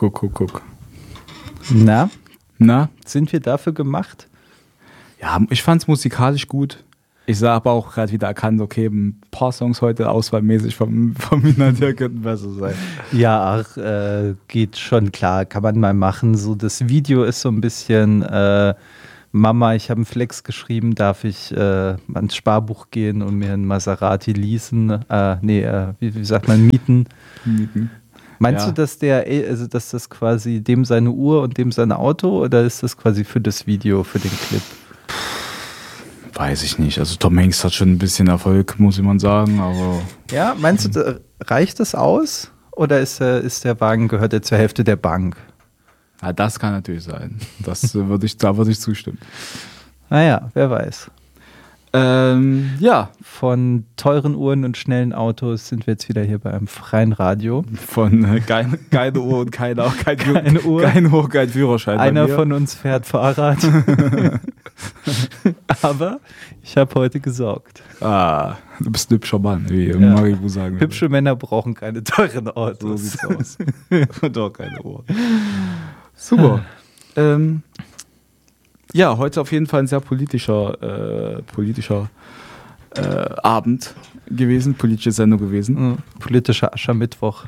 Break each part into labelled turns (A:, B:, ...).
A: Guck.
B: Na, sind wir dafür gemacht?
A: Ja, ich fand es musikalisch gut. Ich sah aber auch gerade wieder erkannt, okay, ein paar Songs heute auswahlmäßig vom Inhalt könnten besser sein.
B: Ja, geht schon klar, kann man mal machen. So, das Video ist so ein bisschen, Mama, ich habe einen Flex geschrieben, darf ich ans Sparbuch gehen und mir einen Maserati leasen? Wie sagt man, mieten? Meinst du, dass dass das quasi dem seine Uhr und dem sein Auto, oder ist das quasi für das Video, für den Clip?
A: Weiß ich nicht. Also Tom Hanks hat schon ein bisschen Erfolg, muss man sagen, aber...
B: Ja, meinst du, reicht das aus? Oder ist der Wagen, gehört er zur Hälfte der Bank?
A: Ja, das kann natürlich sein. Da würde ich zustimmen.
B: Naja, wer weiß.
A: Ja.
B: Von teuren Uhren und schnellen Autos sind wir jetzt wieder hier bei einem freien Radio.
A: Von keine Uhr und kein Uhr, kein Führerschein.
B: Einer von uns fährt Fahrrad. Aber ich habe heute gesorgt.
A: Ah, du bist ein hübscher Mann, wie Maribu sagen.
B: Hübsche Männer brauchen keine teuren Autos.
A: So sieht's aus. Und auch keine Uhr. Super. Ja, heute auf jeden Fall ein sehr politischer Abend gewesen, politische Sendung gewesen.
B: Politischer Aschermittwoch.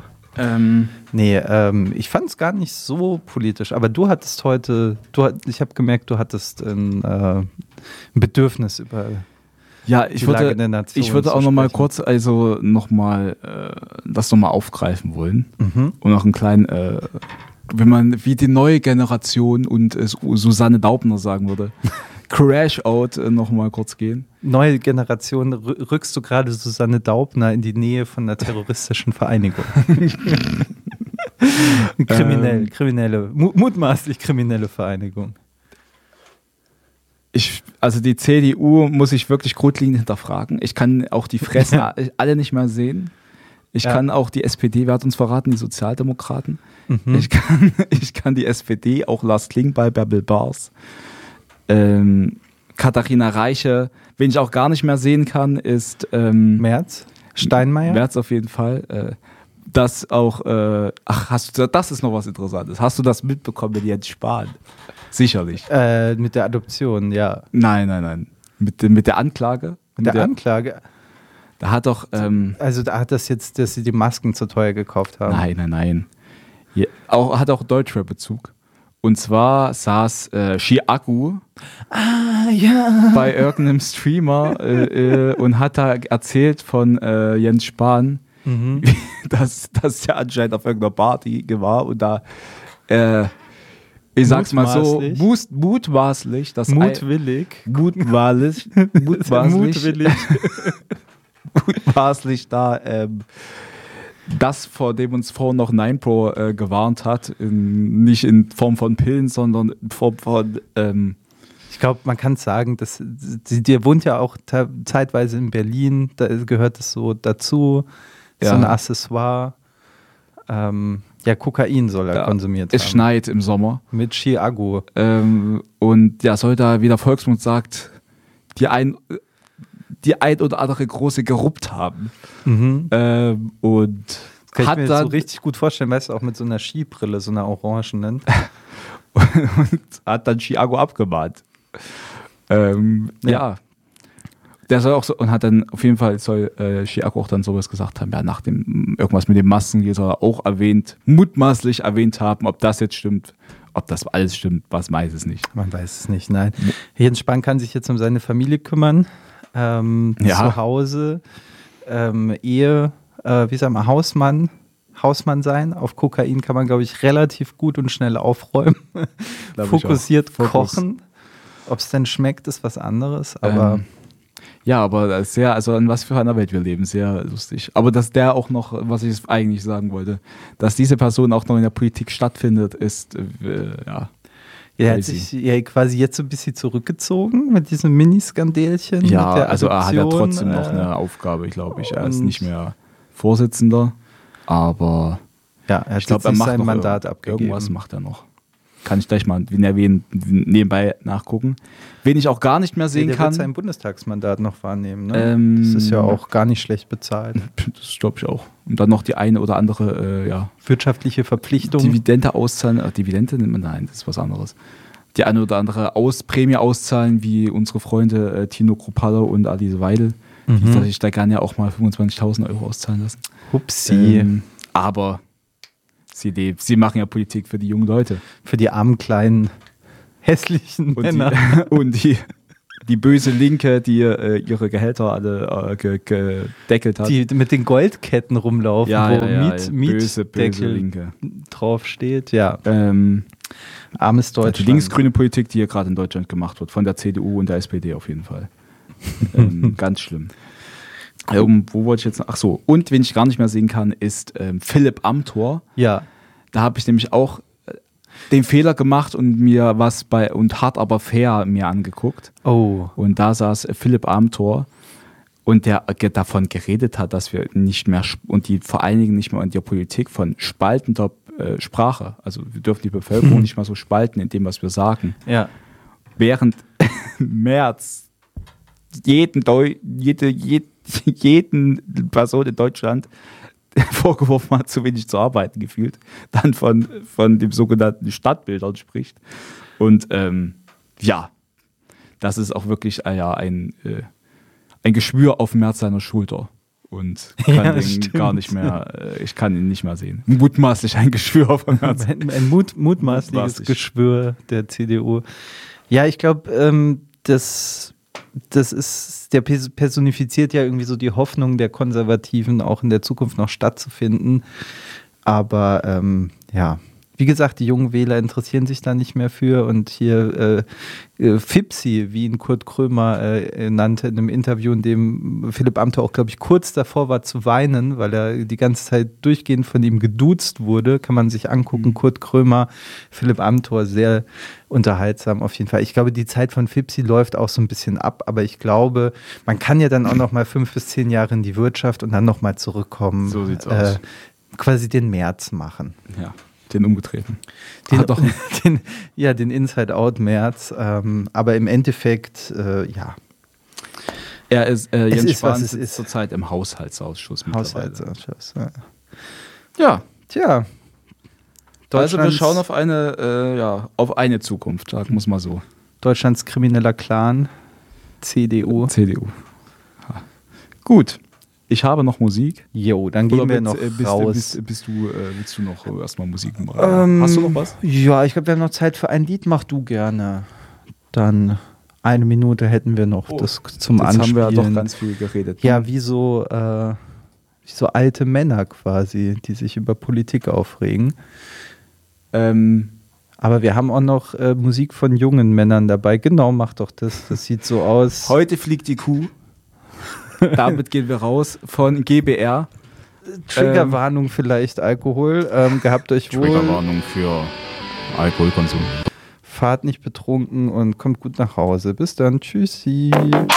B: Ich fand es gar nicht so politisch, aber du hattest heute, ich habe gemerkt, du hattest ein Bedürfnis über
A: ich würde auch nochmal kurz das nochmal aufgreifen wollen und noch einen kleinen, wenn man wie die neue Generation und Susanne Daubner sagen würde, Crash-Out nochmal kurz gehen.
B: Neue Generation, rückst du gerade Susanne Daubner in die Nähe von einer terroristischen Vereinigung? Mutmaßlich kriminelle Vereinigung.
A: Also die CDU muss ich wirklich grundlegend hinterfragen. Ich kann auch die Fressen alle nicht mehr sehen. Ich kann auch die SPD, wer hat uns verraten, die Sozialdemokraten. Ich kann die SPD, auch Lars Klingbeil, Bärbel Bars, Katharina Reiche. Wen ich auch gar nicht mehr sehen kann, ist
B: Merz? Steinmeier?
A: Merz auf jeden Fall. Das auch, das ist noch was Interessantes. Hast du das mitbekommen mit Jens Spahn? Sicherlich.
B: Mit der Adoption, ja.
A: Nein. Mit der Anklage.
B: Mit der Anklage?
A: Da hat doch...
B: also da hat das jetzt, dass sie die Masken zu teuer gekauft haben?
A: Nein. Hat auch Deutschrap-Bezug. Und zwar saß Chiagu bei irgendeinem Streamer und hat da erzählt von Jens Spahn, dass der anscheinend auf irgendeiner Party war und da, ich sag's mal so, mutmaßlich da das, vor dem uns vorhin noch Ninepro gewarnt hat, nicht in Form von Pillen, sondern in Form von...
B: Ich glaube, man kann sagen, dass die wohnt ja auch zeitweise in Berlin, da gehört es so dazu, so ein Accessoire. Kokain soll er konsumiert haben.
A: Es schneit im Sommer.
B: Mit Chiago.
A: Und soll da, wie der Volksmund sagt, die ein oder andere große geruppt haben. Und
B: das kann ich mir jetzt so richtig gut vorstellen, weißt du, auch mit so einer Skibrille, so einer orangenen.
A: und hat dann Chiago abgemahnt. Der soll auch so, und hat dann auf jeden Fall, soll Chiago auch dann sowas gesagt haben, nach dem irgendwas mit den Masken, die soll er auch mutmaßlich erwähnt haben, ob das jetzt stimmt. Ob das alles stimmt, was weiß es nicht.
B: Man weiß es nicht, nein. Jens Spahn kann sich jetzt um seine Familie kümmern. Zu Hause, Hausmann sein. Auf Kokain kann man, glaube ich, relativ gut und schnell aufräumen. Fokussiert kochen. Ob es denn schmeckt, ist was anderes, aber...
A: aber sehr, also in was für einer Welt wir leben, sehr lustig. Aber dass der auch noch, was ich eigentlich sagen wollte, dass diese Person auch noch in der Politik stattfindet, ist,
B: Er hat sich quasi jetzt so ein bisschen zurückgezogen mit diesem Mini-Skandälchen.
A: Ja,
B: mit der
A: also er hat ja trotzdem noch eine Aufgabe, glaube ich. Er ist nicht mehr Vorsitzender, aber
B: er hat
A: ich glaube, er macht
B: sein
A: noch
B: Mandat abgegeben.
A: Irgendwas macht er noch. Kann ich gleich mal nebenbei nachgucken. Wen ich auch gar nicht mehr sehen
B: der
A: kann.
B: wird sein Bundestagsmandat noch wahrnehmen. Ne? Das ist ja auch gar nicht schlecht bezahlt.
A: Das glaube ich auch. Und dann noch die eine oder andere
B: wirtschaftliche Verpflichtung.
A: Dividende auszahlen. Dividende nennt man, nein, das ist was anderes. Die eine oder andere Prämie auszahlen, wie unsere Freunde Tino Kruppalla und Alice Weidel, die sich da gerne ja auch mal 25.000 Euro auszahlen lassen.
B: Hupsi.
A: Aber sie machen ja Politik für die jungen Leute.
B: Für die armen, kleinen, hässlichen Männer.
A: Und die böse Linke, die ihre Gehälter alle gedeckelt hat.
B: Die mit den Goldketten rumlaufen, wo
A: böse Linke
B: draufsteht. Ja. Armes Deutschland.
A: Die linksgrüne Politik, die hier gerade in Deutschland gemacht wird, von der CDU und der SPD auf jeden Fall. Ganz schlimm. Wo wollte ich jetzt noch? Ach so, und wen ich gar nicht mehr sehen kann, ist Philipp Amthor.
B: Ja.
A: Da habe ich nämlich auch den Fehler gemacht und mir was und Hart aber fair mir angeguckt.
B: Oh.
A: Und da saß Philipp Amthor und der davon geredet hat, dass wir nicht mehr und die vor allen Dingen nicht mehr in der Politik von spaltender Sprache, also wir dürfen die Bevölkerung nicht mal so spalten in dem, was wir sagen.
B: Ja.
A: Während Merz jeden Person in Deutschland vorgeworfen hat, zu wenig zu arbeiten gefühlt, dann von dem sogenannten Stadtbildern spricht. Und das ist auch wirklich ein Geschwür auf Merz seiner Schulter. Und ich kann ihn nicht mehr sehen. Mutmaßlich ein Geschwür von Merz.
B: Ein mutmaßliches Geschwür der CDU. Ja, ich glaube, der personifiziert ja irgendwie so die Hoffnung der Konservativen, auch in der Zukunft noch stattzufinden. Aber wie gesagt, die jungen Wähler interessieren sich da nicht mehr für. Und hier Fipsi, wie ihn Kurt Krömer nannte in einem Interview, in dem Philipp Amthor auch, glaube ich, kurz davor war zu weinen, weil er die ganze Zeit durchgehend von ihm geduzt wurde. Kann man sich angucken. Kurt Krömer, Philipp Amthor, sehr unterhaltsam auf jeden Fall. Ich glaube, die Zeit von Fipsi läuft auch so ein bisschen ab, aber ich glaube, man kann ja dann auch noch mal 5 bis 10 Jahre in die Wirtschaft und dann noch mal zurückkommen.
A: So sieht's aus.
B: Quasi den März machen.
A: Ja. Den umgetreten.
B: Den Inside-Out-März. Aber im Endeffekt, ja.
A: Jens Spahn sitzt zurzeit im Haushaltsausschuss.
B: Haushaltsausschuss,
A: ja.
B: Tja.
A: Also wir schauen auf eine Zukunft, sagen wir es mal so.
B: Deutschlands krimineller Clan, CDU.
A: Ja. Gut. Ich habe noch Musik.
B: Jo, dann gehen wir noch raus.
A: Willst du noch erstmal Musik machen? Hast du noch was?
B: Ja, ich glaube, wir haben noch Zeit für ein Lied. Mach du gerne. Dann 1 Minute hätten wir noch das zum Anspielen.
A: Jetzt haben wir ja doch ganz viel geredet.
B: Ja, wie so alte Männer quasi, die sich über Politik aufregen. Aber wir haben auch noch Musik von jungen Männern dabei. Genau, mach doch das. Das sieht so aus.
A: Heute fliegt die Kuh. Damit gehen wir raus von GBR.
B: Triggerwarnung vielleicht, Alkohol. Gehabt euch wohl.
A: Triggerwarnung für Alkoholkonsum.
B: Fahrt nicht betrunken und kommt gut nach Hause. Bis dann. Tschüssi.